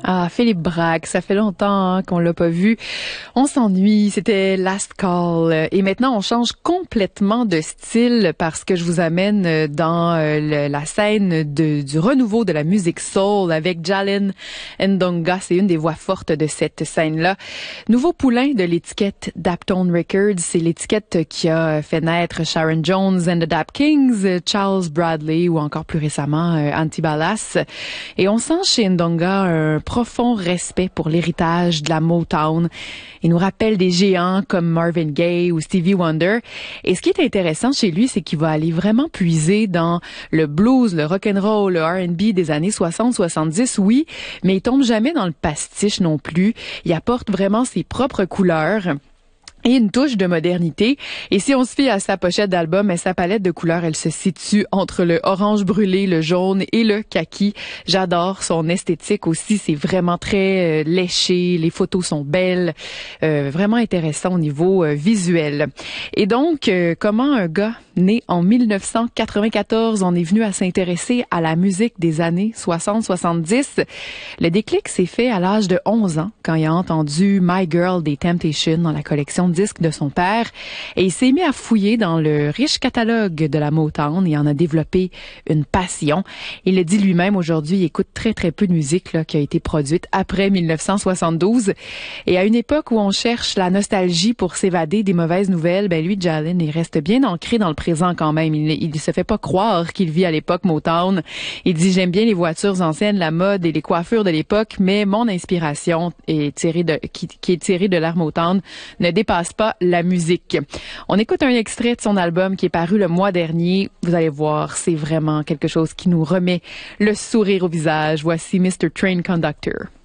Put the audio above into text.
Ah, Philippe Braque, ça fait longtemps qu'on l'a pas vu. On s'ennuie, c'était Last Call. Et maintenant, on change complètement de style parce que je vous amène dans la scène du renouveau de la musique soul avec Jalen Ndonga. C'est une des voix fortes de cette scène-là. Nouveau poulain de l'étiquette Daptone Records. C'est l'étiquette qui a fait naître Sharon Jones and the Dap Kings, Charles Bradley ou encore plus récemment Antibalas. Et on sent chez Ndonga un profond respect pour l'héritage de la Motown. Il nous rappelle des géants comme Marvin Gaye ou Stevie Wonder. Et ce qui est intéressant chez lui, c'est qu'il va aller vraiment puiser dans le blues, le rock'n'roll, le R&B des années 60-70, oui, mais il tombe jamais dans le pastiche non plus. Il apporte vraiment ses propres couleurs et une touche de modernité. Et si on se fie à sa pochette d'album, sa palette de couleurs, elle se situe entre le orange brûlé, le jaune et le kaki. J'adore son esthétique aussi. C'est vraiment très léché. Les photos sont belles. Vraiment intéressant au niveau visuel. Et donc, comment un gars né en 1994 en est venu à s'intéresser à la musique des années 60-70? Le déclic s'est fait à l'âge de 11 ans quand il a entendu My Girl des Temptations dans la collection disque de son père et il s'est mis à fouiller dans le riche catalogue de la Motown et en a développé une passion. Il le dit lui-même aujourd'hui, il écoute très très peu de musique qui a été produite après 1972 et à une époque où on cherche la nostalgie pour s'évader des mauvaises nouvelles, lui Jalen, il reste bien ancré dans le présent quand même. Il se fait pas croire qu'il vit à l'époque Motown. Il dit j'aime bien les voitures anciennes, la mode et les coiffures de l'époque, mais mon inspiration est qui est tirée de l'ère Motown ne dépasse pas la musique. On écoute un extrait de son album qui est paru le mois dernier. Vous allez voir, c'est vraiment quelque chose qui nous remet le sourire au visage. Voici Mr. Train Conductor.